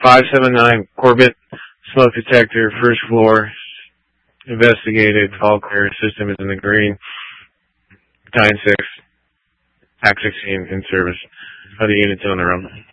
579 Corbett, smoke detector, first floor, investigated, all clear, system is in the green, Battalion 6, Act 16 in service. Other units on their own.